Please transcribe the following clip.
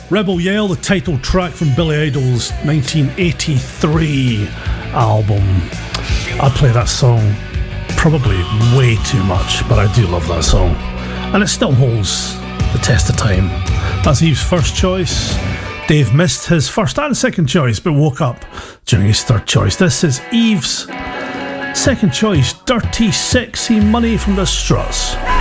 Rebel Yell, the title track from Billy Idol's 1983 album. I play that song probably way too much, but I do love that song. And it still holds the test of time. That's Eve's first choice. Dave missed his first and second choice, but woke up during his third choice. This is Eve's second choice, Dirty Sexy Money from the Struts.